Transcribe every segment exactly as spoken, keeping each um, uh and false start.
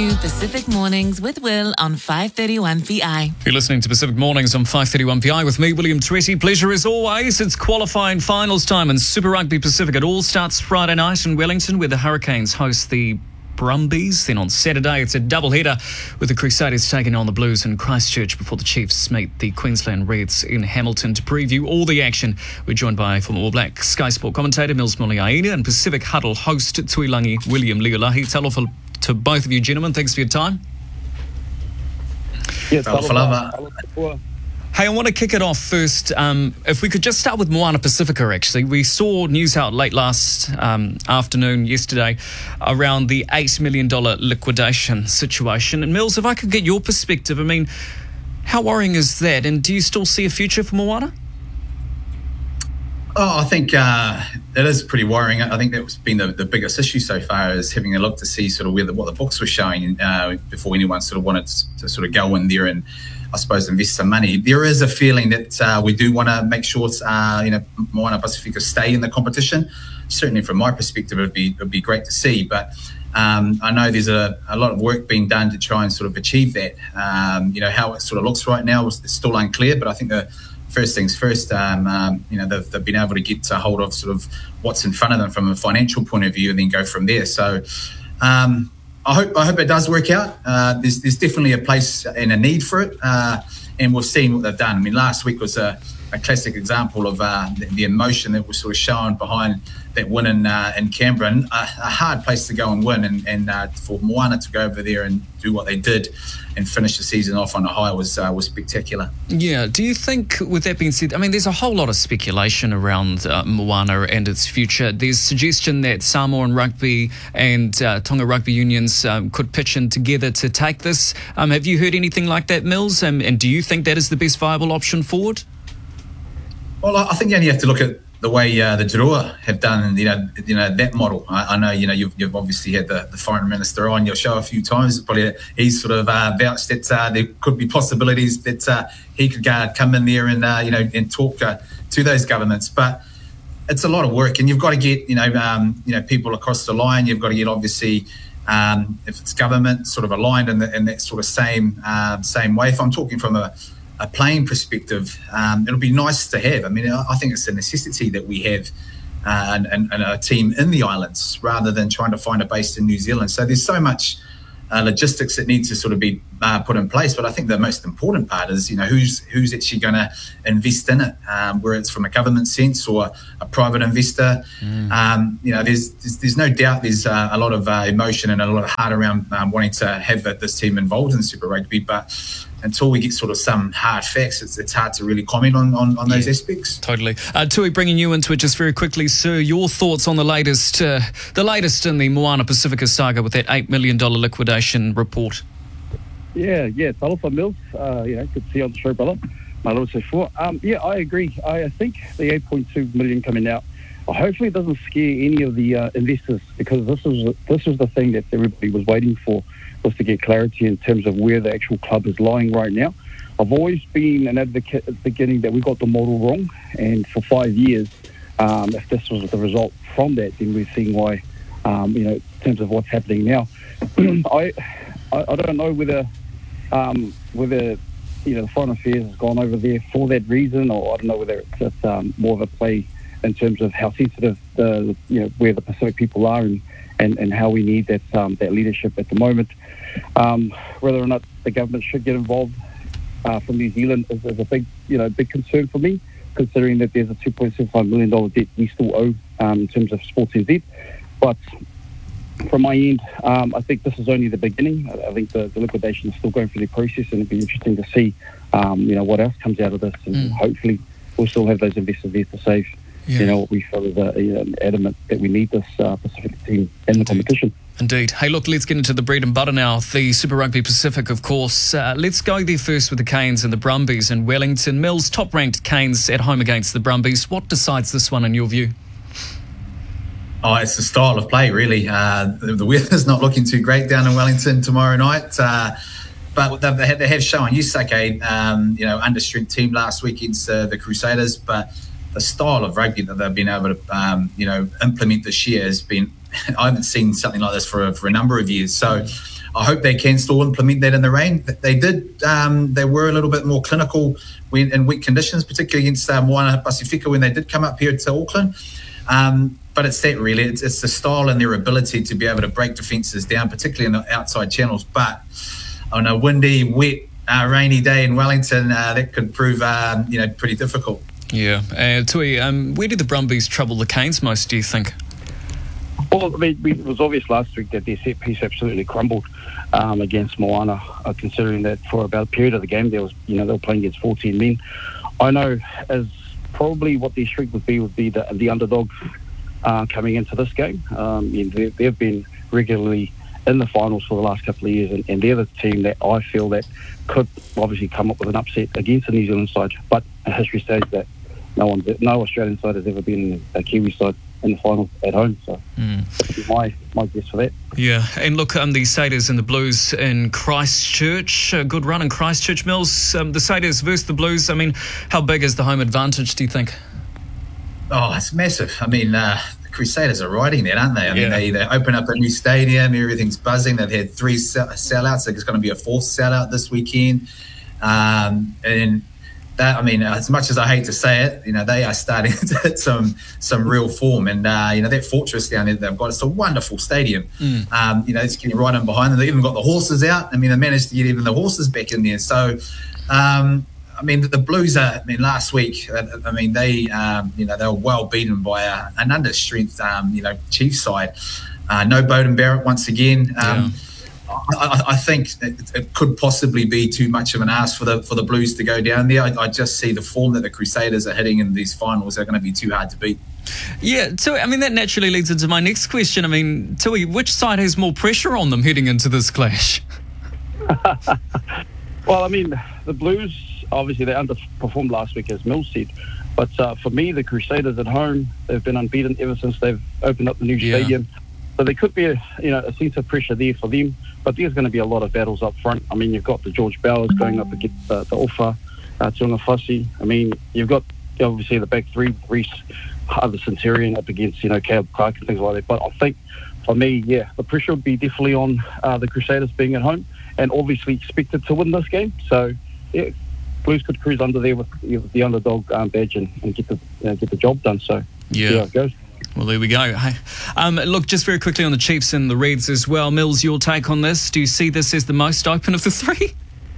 you Pacific Mornings with Will on five thirty-one P I. You're listening to Pacific Mornings on five thirty-one P I with me, William Tretti. Pleasure as always. It's qualifying finals time in Super Rugby Pacific. It all starts Friday night in Wellington, where the Hurricanes host the Brumbies. Then on Saturday, it's a doubleheader with the Crusaders taking on the Blues in Christchurch before the Chiefs meet the Queensland Reds in Hamilton. To preview all the action, we're joined by former All Black Sky Sport commentator Mills Muliaina and Pacific Huddle host Tuilangi William Leolahi. Talofa to both of you gentlemen. Thanks for your time. Yeah, talofa. Hey, I want to kick it off first. Um, if we could just start with Moana Pacifica, actually. We saw news out late last um, afternoon, yesterday, around the eight million dollars liquidation situation. And Mills, if I could get your perspective, I mean, how worrying is that? And do you still see a future for Moana? Oh, I think uh, it is pretty worrying. I think that's been the, the biggest issue so far, is having a look to see sort of where the, what the books were showing uh, before anyone sort of wanted to sort of go in there and, I suppose, invest some money. There is a feeling that uh, we do want to make sure, uh, you know, Moana Pacifica stay in the competition. Certainly, from my perspective, it'd be it'd be great to see. But um, I know there's a, a lot of work being done to try and sort of achieve that. Um, you know, how it sort of looks right now is still unclear. But I think the first things first, um, um, you know, they've, they've been able to get a hold of sort of what's in front of them from a financial point of view, and then go from there. So. Um, I hope I hope it does work out. Uh, there's there's definitely a place and a need for it, uh, and we've seen what they've done. I mean, last week was a, a classic example of uh, the, the emotion that was sort of shown behind that win in uh, in Canberra. And a, a hard place to go and win, and, and uh, for Moana to go over there and do what they did and finish the season off on a high was uh, was spectacular. Yeah. Do you think, with that being said, I mean, there's a whole lot of speculation around uh, Moana and its future. There's suggestion that Samoan rugby and uh, Tonga rugby unions um, could pitch in together to take this. Um, have you heard anything like that, Mills? Um, and do you think that is the best viable option forward? Well, I think you only have to look at the way uh, the Drua have done, you know, you know that model. I, I know, you know, you've, you've obviously had the, the foreign minister on your show a few times. Probably he's sort of uh, vouched that uh, there could be possibilities that uh, he could uh, come in there and uh, you know and talk uh, to those governments. But it's a lot of work, and you've got to get you know um, you know people across the line. You've got to get obviously um, if it's government sort of aligned in, the, in that sort of same um, same way. If I'm talking from a a playing perspective, um, it'll be nice to have. I mean, I think it's a necessity that we have uh, and, and, and a team in the islands rather than trying to find a base in New Zealand. So there's so much uh, logistics that needs to sort of be uh, put in place. But I think the most important part is, you know, who's who's actually going to invest in it, um, whether it's from a government sense or a private investor. Mm. Um, you know, there's, there's there's no doubt there's uh, a lot of uh, emotion and a lot of heart around um, wanting to have this team involved in Super Rugby, but until we get sort of some hard facts, it's, it's hard to really comment on, on, on those yeah, aspects. Totally. Uh, Tui, bringing you into it just very quickly, sir, your thoughts on the latest uh, the latest in the Moana Pacifica saga with that eight million dollars liquidation report? Yeah, yeah, talofa Mills. Uh, you know, good to see you on the show, brother. Um, yeah, I agree. I, I think the eight point two million dollars coming out, uh, hopefully it doesn't scare any of the uh, investors, because this is this is the thing that everybody was waiting for, was to get clarity in terms of where the actual club is lying right now. I've always been an advocate at the beginning that we got the model wrong, and for five years, um, if this was the result from that, then we're seeing why, um, you know, in terms of what's happening now. I, I I don't know whether um, whether you know the Foreign Affairs has gone over there for that reason, or I don't know whether it's just um, more of a play in terms of how sensitive the you know where the Pacific people are, and and, and how we need that um, that leadership at the moment. Um, whether or not the government should get involved uh, from New Zealand is, is a big, you know, big concern for me, considering that there's a two point seven five million dollars debt we still owe um, in terms of Sports N Z. But from my end, um, I think this is only the beginning. I, I think the, the liquidation is still going through the process, and it'd be interesting to see, um, you know, what else comes out of this, and mm. hopefully we'll still have those investors there to save. Yeah. You know, what we feel is uh, you know, adamant that we need this uh, Pacific team in the competition. Indeed. Hey, look, let's get into the bread and butter now. The Super Rugby Pacific, of course. Uh, let's go there first with the Canes and the Brumbies in Wellington. Mills, top-ranked Canes at home against the Brumbies. What decides this one in your view? Oh, it's the style of play, really. Uh, the, the weather's not looking too great down in Wellington tomorrow night. Uh, but they have, they have shown Yusake, um, you know, under-strength team last week against uh, the Crusaders, but the style of rugby that they've been able to, um, you know, implement this year has been, I haven't seen something like this for a, for a number of years. So I hope they can still implement that in the rain. They did. Um, they were a little bit more clinical when in weak conditions, particularly against uh, Moana Pasifika when they did come up here to Auckland. Um, but it's that really. It's, it's the style and their ability to be able to break defences down, particularly in the outside channels. But on a windy, wet, uh, rainy day in Wellington, uh, that could prove um, you know pretty difficult. Yeah. Uh, Tui, um, where did the Brumbies trouble the Canes most, do you think? Well, I mean, it was obvious last week that their set piece absolutely crumbled um, against Moana, uh, considering that for about a period of the game, there was, you know, they were playing against fourteen men. I know as probably what their streak would be would be the, the underdog uh, coming into this game. Um, you know, they, they've been regularly in the finals for the last couple of years, and, and they're the team that I feel that could obviously come up with an upset against the New Zealand side. But history says that no one, no Australian side has ever been in a Kiwi side in the final at home, so mm. that's my my guess for that. Yeah, and look, um, the Satyrs and the Blues in Christchurch, a good run in Christchurch, Mills. Um, the Satyrs versus the Blues. I mean, how big is the home advantage, do you think? Oh, it's massive. I mean, uh, the Crusaders are riding that, aren't they? I mean, yeah. they they open up a new stadium, everything's buzzing. They've had three sell- sellouts. There's going to be a fourth sellout this weekend, um, and. That, I mean, as much as I hate to say it, you know, they are starting to hit some some real form. And, uh, you know, that fortress down there they've got, it's a wonderful stadium. Mm. Um, you know, it's getting right in behind them. They've even got the horses out. I mean, they managed to get even the horses back in there. So, um, I mean, the, the Blues are, I mean, last week, uh, I mean, they, um, you know, they were well beaten by a, an under-strength, um, you know, Chiefs side. Uh, no Beauden Barrett once again. Um, yeah. I, I think it, it could possibly be too much of an ask for the for the Blues to go down there. I, I just see the form that the Crusaders are hitting in these finals are going to be too hard to beat. Yeah, Tui, I mean, that naturally leads into my next question. I mean, Tui, which side has more pressure on them heading into this clash? Well, I mean, the Blues, obviously, they underperformed last week, as Mills said. But uh, for me, the Crusaders at home, they've been unbeaten ever since they've opened up the new yeah. stadium. So there could be a, you know, a sense of pressure there for them. But there's going to be a lot of battles up front. I mean, you've got the George Bowers going up against uh, the Ofa, uh, Tuangafasi. I mean, you've got obviously the back three, Reece, other Centurion up against, you know, Caleb Clark and things like that. But I think for me, yeah, the pressure would be definitely on uh, the Crusaders being at home and obviously expected to win this game. So, yeah, Blues could cruise under there with, with the underdog um, badge and, and get the you know, get the job done. So, yeah, see how it goes. Well, there we go. Hey, um, look, just very quickly on the Chiefs and the Reds as well. Mills, your take on this? Do you see this as the most open of the three?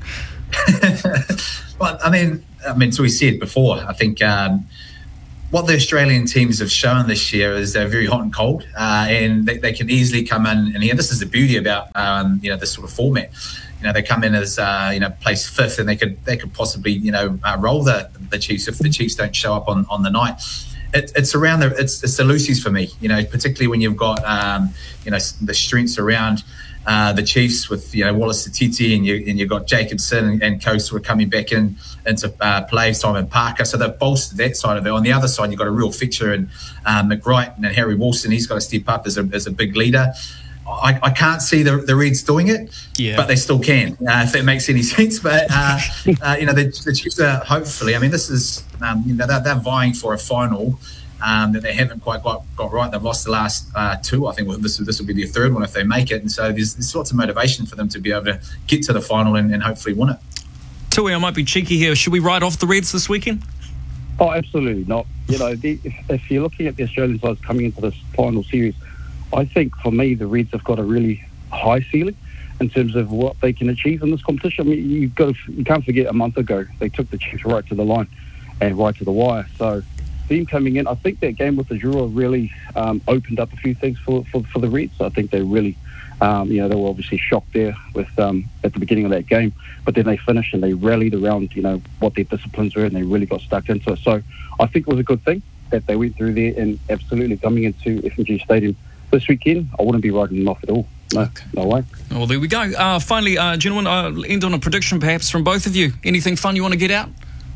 Well, I mean, I mean, as we said before, I think um, what the Australian teams have shown this year is they're very hot and cold, uh, and they, they can easily come in. And yeah, this is the beauty about um, you know this sort of format. You know, they come in as uh, you know place fifth, and they could they could possibly you know uh, roll the the Chiefs if the Chiefs don't show up on, on the night. It, it's around the it's, it's the Lucy's for me, you know, particularly when you've got um, you know the strengths around uh, the Chiefs with you know Wallace Satiti and you and you've got Jacobson and, and co sort of coming back in into uh, play, Simon Parker, so they've bolstered that side of it. On the other side, you've got a real fixture in um, McWright and Harry Wilson. He's got to step up as a as a big leader. I, I can't see the, the Reds doing it, yeah. but they still can, uh, if that makes any sense. But, uh, uh, you know, the, the Chiefs are hopefully, I mean, this is, um, you know, they're, they're vying for a final um, that they haven't quite got, got right. They've lost the last uh, two. I think well, this, this will be their third one if they make it. And so there's, there's lots of motivation for them to be able to get to the final and, and hopefully win it. Tui, I might be cheeky here. Should we write off the Reds this weekend? Oh, absolutely not. You know, the, if, if you're looking at the Australian sides coming into this final series, I think for me the Reds have got a really high ceiling in terms of what they can achieve in this competition. I mean, you've got to, you can't forget a month ago they took the Chiefs right to the line and right to the wire. So them coming in, I think that game with the Drua really um, opened up a few things for, for, for the Reds. I think they really, um, you know, they were obviously shocked there with um, at the beginning of that game, but then they finished and they rallied around, you know, what their disciplines were and they really got stuck into it. So I think it was a good thing that they went through there and absolutely coming into F M G Stadium this weekend, I wouldn't be writing them off at all. No, okay. No way. Well, there we go. Uh, finally, uh, gentlemen, I'll end on a prediction perhaps from both of you. Anything fun you want to get out?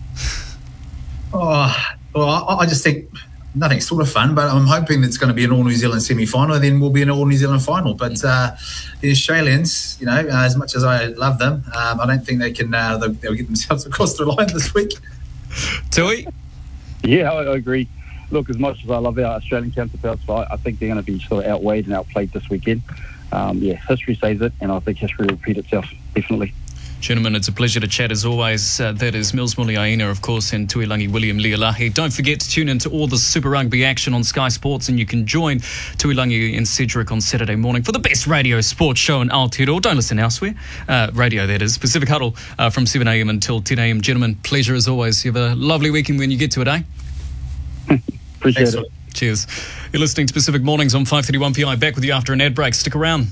Oh, well, I, I just think nothing sort of fun, but I'm hoping it's going to be an All-New Zealand semi-final, then we'll be an All-New Zealand final. But uh, the Australians, you know, uh, as much as I love them, um, I don't think they can, uh, they'll, they'll get themselves across the line this week. Tui? Yeah, I, I agree. Look, as much as I love our Australian counterparts, I, I think they're going to be sort of outweighed and outplayed this weekend. um, yeah, history says it, and I think history will repeat itself, definitely. Gentlemen, it's a pleasure to chat as always. Uh, that is Mills Muliaina, of course, and Tuilangi William Leolahi. Don't forget to tune into all the Super Rugby action on Sky Sports, and you can join Tuilangi and Cedric on Saturday morning for the best radio sports show in Aotearoa. Don't listen elsewhere. Uh, radio, that is. Pacific Huddle uh, from seven a.m. until ten a.m. Gentlemen, pleasure as always. You have a lovely weekend when you get to it, eh? Appreciate Excellent. it. Cheers. You're listening to Pacific Mornings on five thirty-one P I. Back with you after an ad break. Stick around.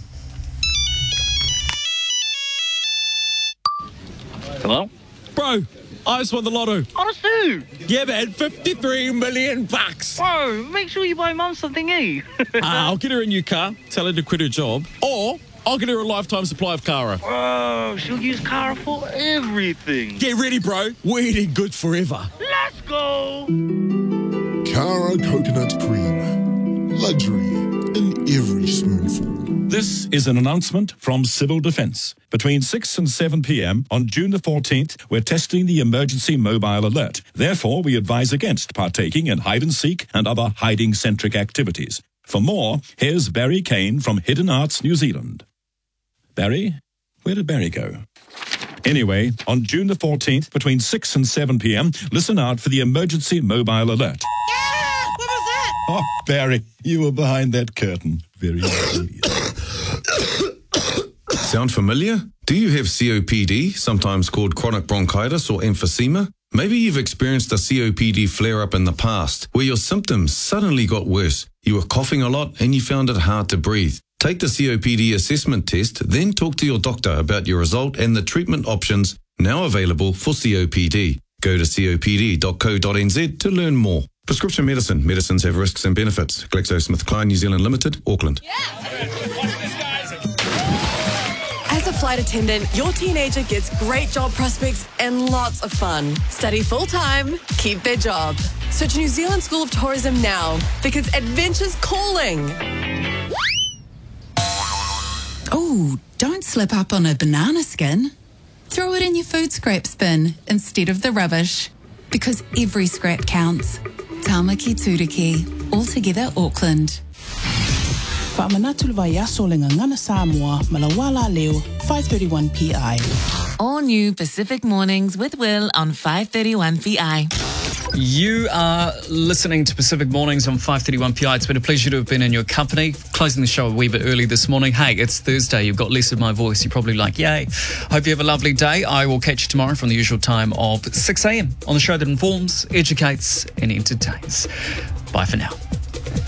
Hello? Bro, I just won the lotto. Honestly? Yeah, man, fifty-three million bucks. Bro, make sure you buy Mum something, eh? uh, I'll get her a new car, tell her to quit her job, or I'll get her a lifetime supply of Cara. Bro, she'll use Cara for everything. Get ready, bro. We're eating good forever. Let's go! Cara coconut cream. Luxury in every spoonful. This is an announcement from Civil Defence. Between six and seven p.m. on June the fourteenth, we're testing the emergency mobile alert. Therefore, we advise against partaking in hide-and-seek and other hiding-centric activities. For more, here's Barry Kane from Hidden Arts New Zealand. Barry? Where did Barry go? Anyway, on June the fourteenth, between six and seven p.m, listen out for the emergency mobile alert. Yeah! What was that? Oh, Barry, you were behind that curtain. Very obvious. Sound familiar? Do you have C O P D, sometimes called chronic bronchitis or emphysema? Maybe you've experienced a C O P D flare-up in the past, where your symptoms suddenly got worse. You were coughing a lot and you found it hard to breathe. Take the C O P D assessment test, then talk to your doctor about your result and the treatment options now available for C O P D. Go to copd dot co dot n z to learn more. Prescription medicine. Medicines have risks and benefits. GlaxoSmithKline New Zealand Limited, Auckland. As a flight attendant, your teenager gets great job prospects and lots of fun. Study full-time, keep their job. Search New Zealand School of Tourism now, because adventure's calling. Oh, don't slip up on a banana skin. Throw it in your food scrap bin instead of the rubbish, because every scrap counts. Tamaki Turiki, altogether Auckland. Whaamanatul vai aso le ngana Samoa, Malawala leo, five thirty-one P I. All new Pacific Mornings with Will on five thirty-one P I. You are listening to Pacific Mornings on five thirty-one P I. It's been a pleasure to have been in your company. Closing the show a wee bit early this morning. Hey, it's Thursday. You've got less of my voice. You're probably like, yay. Hope you have a lovely day. I will catch you tomorrow from the usual time of six a.m. on the show that informs, educates and entertains. Bye for now.